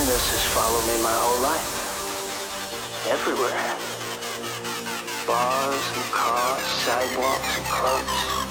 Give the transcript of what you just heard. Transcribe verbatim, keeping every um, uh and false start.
Loneliness has followed me my whole life. Everywhere. Bars and cars, sidewalks and clubs.